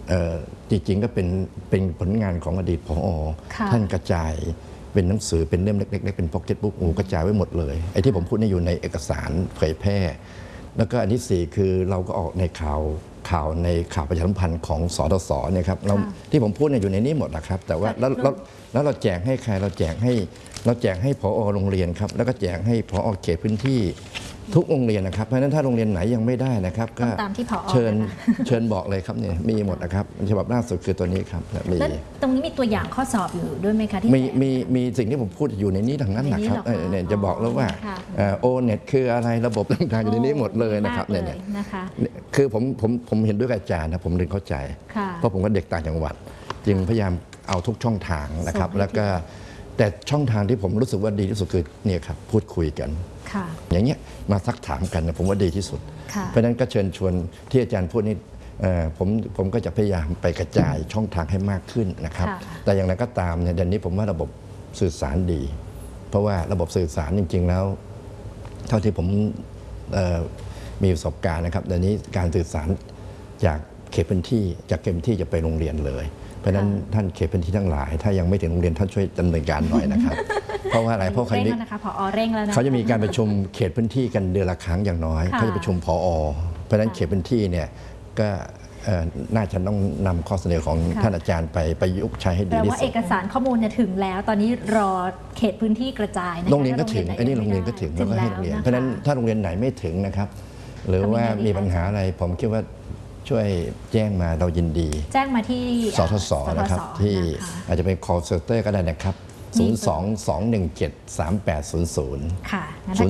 จริงๆก็เป็นผลงานของอดีตผอ.ท่านกระจายเป็นหนังสือเป็นเล่มเล็กๆเป็นพ็อกเก็ตบุ๊กกระจายไว้หมดเลยไอ้ที่ผมพูดนี่อยู่ในเอกสารเผยแพร่แล้วก็อันที่4คือเราก็ออกในข่าวในข่าวประชาสัมพันธ์ของสทศเนี่ยครับเราที่ผมพูดเนี่ยอยู่ในนี้หมดนะครับแต่ว่าแล้วเราแจกให้ใครเราแจกให้ผอ.โรงเรียนครับแล้วก็แจกให้ผอ.เขตพื้นที่ทุกโรงเรียนนะครับเพราะฉะนั้นถ้าโรงเรียนไหนยังไม่ได้นะครับก็เชิญบอกเลยครับเนี่ยมีหมดนะครับฉบับล่าสุดคือตัวนี้ครับมีตรงนี้มีตัวอย่างข้อสอบอยู่ด้วยไหมคะที่มีสิ่งที่ผมพูดอยู่ในนี้ทั้งนั้นนะครับเนี่ยจะบอกแล้วว่าONET คืออะไรระบบต่างๆอยู่ในนี้หมดเลยนะครับเนี่ยคือผมเห็นด้วยกับอาจารย์นะผมเรียนเข้าใจเพราะผมก็เด็กต่างจังหวัดจึงพยายามเอาทุกช่องทางนะครับแล้วก็แต่ช่องทางที่ผมรู้สึกว่าดีที่สุดคือเนี่ยครับพูดคุยกันอย่างเงี้ยมาซักถามกันนะผมว่าดีที่สุดเพราะฉะนั้นก็เชิญชวนที่อาจารย์พูดนี่ผมก็จะพยายามไปกระจายช่องทางให้มากขึ้นนะครับแต่อย่างไรก็ตามเนี่ยเดี๋ยวนี้ผมว่าระบบสื่อสารดีเพราะว่าระบบสื่อสารจริงๆแล้วเท่าที่ผมมีประสบการณ์นะครับเดี๋ยวนี้การสื่อสารจากเขตพื้นที่จะไปโรงเรียนเลยเพราะฉะนั้นท่านเขตพื้นที่ทั้งหลายถ้ายังไม่ถึงโรงเรียนท่านช่วยดำเนินการหน่อยนะครับเพราะว่าอะไรเพราะเขาจะมีการประชุมเขตพื้นที่กันเดือนละครั้งอย่างน้อยเขาจะประชุมผอ.เพราะฉะนั้นเขตพื้นที่เนี่ยก็น่าจะต้องนำข้อเสนอของท่านอาจารย์ไปประยุกต์ใช้ให้ดีที่สุดแปลว่าเอกสารข้อมูลเนี่ยถึงแล้วตอนนี้รอเขตพื้นที่กระจายโรงเรียนก็ถึงอันนี้โรงเรียนก็ถึงแล้วก็ให้โรงเรียนเพราะฉะนั้นถ้าโรงเรียนไหนไม่ถึงนะครับหรือว่ามีปัญหาอะไรผมคิดว่าช่วยแจ้งมาเรายินดีแจ้งมาที่สทศ.นะครับที่อาจจะเป็น call center ก็ได้นะครับ02-217-3800 ค่ะ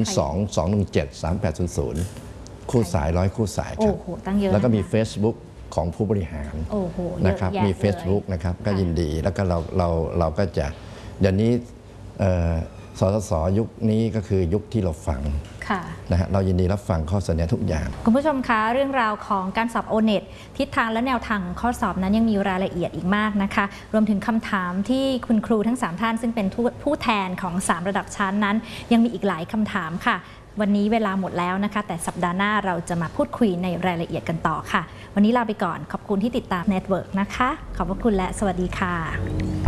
02-217-3800คู่สาย100คู่สายครับแล้วก็มี Facebook ของผู้บริหารนะครับมี Facebook นะครับก็ยินดีแล้วก็เราก็จะเดี๋ยวนี้สทศ.ยุคนี้ก็คือยุคที่เราฟังนะฮะเรายินดีรับฟังข้อเสนอทุกอย่างคุณผู้ชมคะเรื่องราวของการสอบ ONET ทิศทางและแนวทางข้อสอบนั้นยังมีรายละเอียดอีกมากนะคะรวมถึงคำถามที่คุณครูทั้ง3ท่านซึ่งเป็นผู้แทนของ3ระดับชั้นนั้นยังมีอีกหลายคำถามค่ะวันนี้เวลาหมดแล้วนะคะแต่สัปดาห์หน้าเราจะมาพูดคุยในรายละเอียดกันต่อค่ะวันนี้ลาไปก่อนขอบคุณที่ติดตาม Network นะคะขอบพระคุณและสวัสดีค่ะ